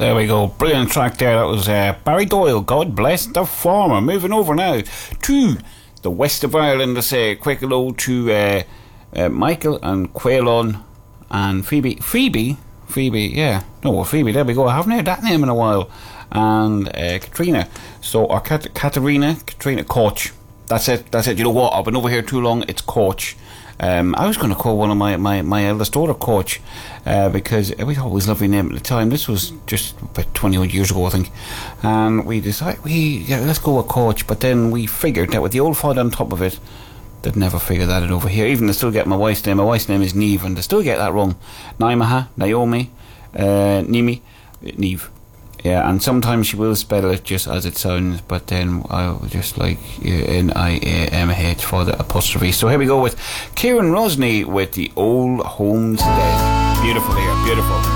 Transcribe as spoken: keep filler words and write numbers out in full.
There we go. Brilliant track there. That was uh, Barry Doyle. God bless the farmer. Moving over now to the west of Ireland to say a quick hello to uh, uh, Michael and Quailon and Phoebe. Phoebe? Phoebe, yeah. No, Phoebe, there we go. I haven't heard that name in a while. And uh, Katrina. So, or Kat- Katerina, Katrina, Coach. That's it, that's it. You know what? I've been over here too long. It's Coach. Um, I was going to call one of my, my, my eldest daughter Coach uh, because we thought it was a lovely name at the time. This was just about twenty odd years ago, I think. And we decided, we yeah, let's go with Coach. But then we figured that with the old father on top of it, they'd never figure that out over here. Even they still get my wife's name. My wife's name is Neve, and they still get that wrong. Naimaha, Naomi, uh, Nimi, Neve. Yeah, and sometimes she will spell it just as it sounds, but then I will just like N I A M H for the apostrophe. So here we go with Kieran Rosny with The Old Homestead. Beautiful here, beautiful.